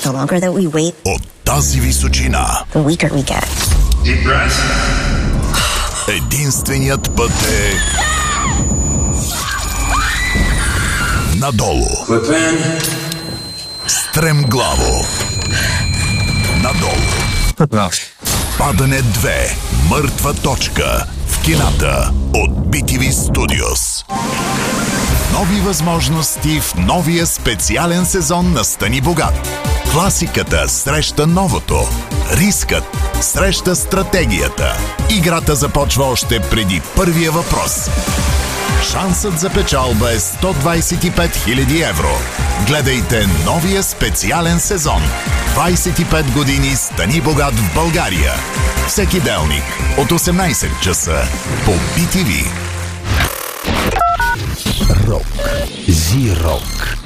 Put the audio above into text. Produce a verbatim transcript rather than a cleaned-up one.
The longer that we wait, от тази височина, the weaker we get. Deep breath. единственият път е надолу. Clip in. Стремглаво. Надолу. Падане две. Мъртва точка. В кината от би ти ви Studios. Нови възможности в новия специален сезон на Стани богат. Класиката среща новото. Рискът среща стратегията. Играта започва още преди първия въпрос. Шансът за печалба е сто двадесет и пет хиляди евро. Гледайте новия специален сезон. двадесет и пет години Стани богат в България. Всеки делник от осемнадесет часа по би ти ви. Рок. Зи-рок.